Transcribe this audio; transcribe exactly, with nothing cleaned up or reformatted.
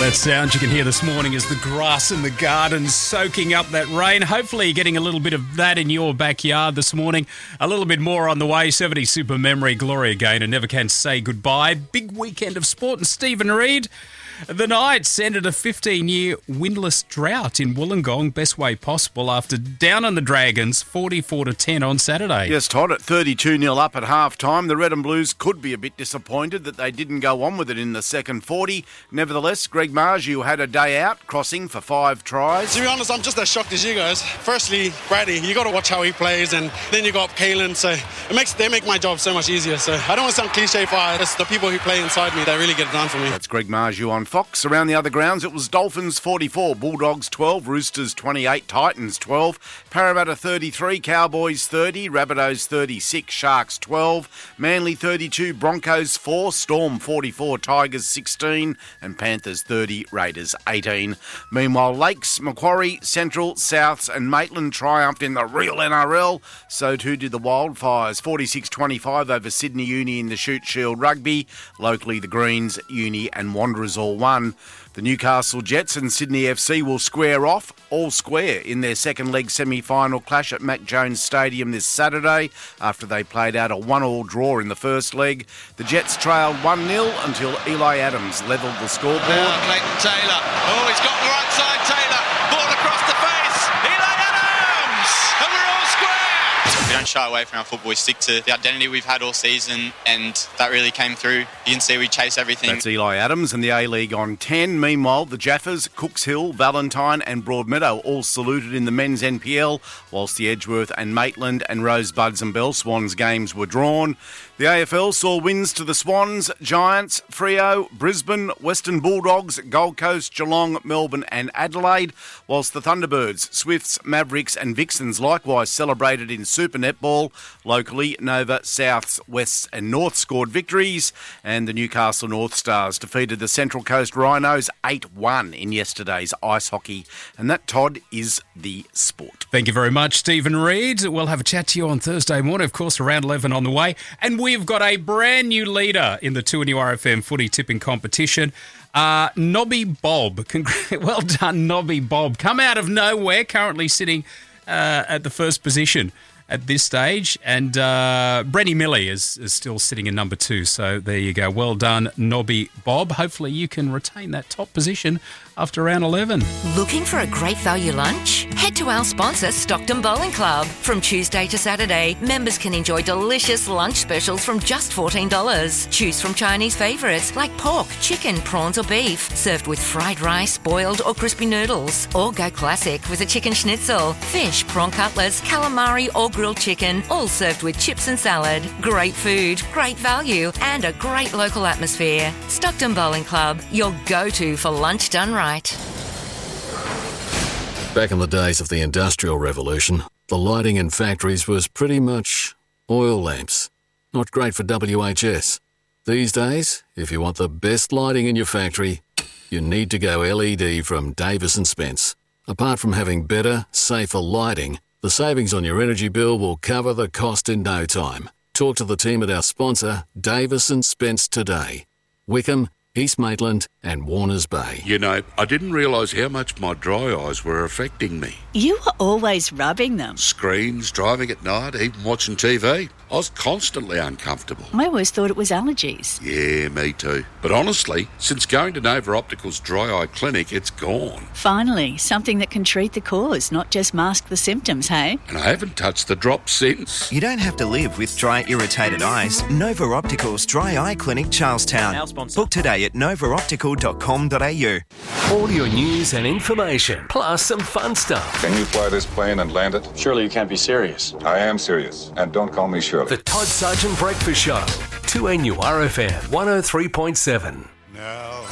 That sound you can hear this morning is the grass in the garden soaking up that rain. Hopefully you're getting a little bit of that in your backyard this morning. A little bit more on the way. seventy Super Memory, Gloria Gaynor, Never Can Say Goodbye. Big weekend of sport, and Stephen Reid. The Knights ended a fifteen-year winless drought in Wollongong, best way possible, after down on the Dragons forty-four to ten on Saturday. Yes, Todd, at thirty-two nil up at half-time, the Red and Blues could be a bit disappointed that they didn't go on with it in the second forty. Nevertheless, Greg Marju had a day out, crossing for five tries. To be honest, I'm just as shocked as you guys. Firstly, Brady, you got to watch how he plays, and then you got Kalen, so it makes they make my job so much easier. So I don't want to sound cliche for it. It's the people who play inside me that really get it done for me. That's Greg Marju on Fox. Around the other grounds, it was Dolphins forty-four, Bulldogs twelve, Roosters twenty-eight, Titans twelve, Parramatta thirty-three, Cowboys thirty, Rabbitohs thirty-six, Sharks twelve, Manly thirty-two, Broncos four, Storm forty-four, Tigers sixteen, and Panthers thirty, Raiders eighteen. Meanwhile, Lakes, Macquarie, Central, Souths and Maitland triumphed in the real N R L. So too did the Wildfires, forty-six twenty-five over Sydney Uni in the Shute Shield Rugby. Locally, the Greens, Uni and Wanderers all won. The Newcastle Jets and Sydney F C will square off, all square, in their second leg semi-final clash at Mac Jones Stadium this Saturday after they played out a one-all draw in the first leg. The Jets trailed one nil until Eli Adams levelled the scoreboard. Now Clayton Taylor. Oh, he's got the right side, Taylor. Ball across the face. Eli Adams! And we're all square! We don't shy away from our football. We stick to the identity we've had all season, and that really came through. You can see we chase everything. That's Eli Adams and the A-League on ten. Meanwhile, the Jaffers, Cooks Hill, Valentine and Broadmeadow all saluted in the men's N P L, whilst the Edgeworth and Maitland and Rosebuds and Bell Swans games were drawn. The A F L saw wins to the Swans, Giants, Freo, Brisbane, Western Bulldogs, Gold Coast, Geelong, Melbourne and Adelaide, whilst the Thunderbirds, Swifts, Mavericks and Vixens likewise celebrated in Super Netball. Locally, Nova, Souths, Wests and Norths scored victories, and the Newcastle North Stars defeated the Central Coast Rhinos eight one in yesterday's ice hockey. And that, Todd, is the sport. Thank you very much, Stephen Reid. We'll have a chat to you on Thursday morning, of course, around eleven on the way. And we've got a brand new leader in the two N U R F M footy tipping competition. Uh, Nobby Bob. Congr- well done, Nobby Bob. Come out of nowhere, currently sitting uh, at the first position at this stage. And uh, Brenny Millie is, is still sitting in number two. So there you go. Well done, Nobby Bob. Hopefully you can retain that top position after round eleven. Looking for a great value lunch? Head to our sponsor, Stockton Bowling Club. From Tuesday to Saturday, members can enjoy delicious lunch specials from just fourteen dollars. Choose from Chinese favourites like pork, chicken, prawns or beef, served with fried rice, boiled or crispy noodles. Or go classic with a chicken schnitzel, fish, prawn cutlets, calamari or grilled chicken, all served with chips and salad. Great food, great value and a great local atmosphere. Stockton Bowling Club, your go-to for lunch done right. Back in the days of the Industrial Revolution, the lighting in factories was pretty much oil lamps. Not great for W H S. These days, if you want the best lighting in your factory, you need to go L E D from Davis and Spence. Apart from having better, safer lighting, the savings on your energy bill will cover the cost in no time. Talk to the team at our sponsor, Davis and Spence, today. Wickham, East Maitland and Warners Bay. You know, I didn't realise how much my dry eyes were affecting me. You were always rubbing them. Screens, driving at night, even watching T V. I was constantly uncomfortable. I always thought it was allergies. Yeah, me too. But honestly, since going to Nova Optical's Dry Eye Clinic, it's gone. Finally, something that can treat the cause, not just mask the symptoms, hey? And I haven't touched the drops since. You don't have to live with dry, irritated eyes. Nova Optical's Dry Eye Clinic, Charlestown. Our sponsor. Book today at nova optical dot com dot a u. All your news and information, plus some fun stuff. Can you fly this plane and land it? Surely you can't be serious. I am serious, and don't call me Shirley. The Todd Sargent Breakfast Show, two N U R F M one oh three point seven. Now